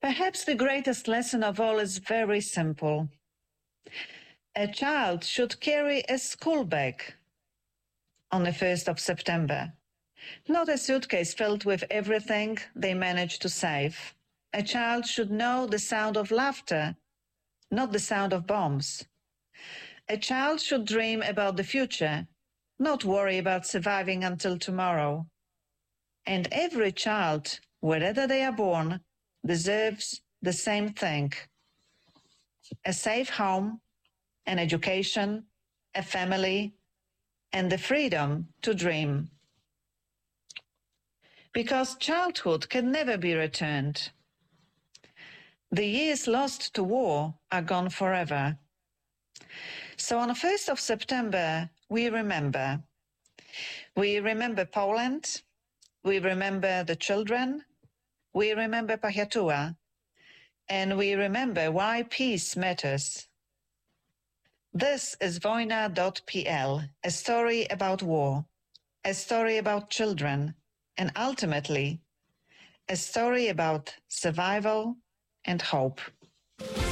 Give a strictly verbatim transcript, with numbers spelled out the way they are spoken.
Perhaps the greatest lesson of all is very simple. A child should carry a school bag on the first of September, not a suitcase filled with everything they managed to save. A child should know the sound of laughter, not the sound of bombs. A child should dream about the future, not worry about surviving until tomorrow. And every child, wherever they are born, deserves the same thing: a safe home, an education, a family, and the freedom to dream. Because childhood can never be returned. The years lost to war are gone forever. So on the first of September, we remember. We remember Poland, we remember the children, we remember Pahiatua, and we remember why peace matters. This is Wojna dot p l, a story about war, a story about children, and ultimately, a story about survival and hope.